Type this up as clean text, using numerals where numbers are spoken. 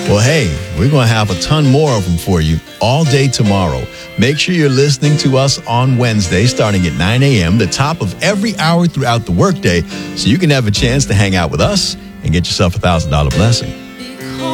Well, hey, we're going to have a ton more of them for you all day tomorrow. Make sure you're listening to us on Wednesday starting at 9 a.m., the top of every hour throughout the workday, so you can have a chance to hang out with us and get yourself a $1,000 blessing.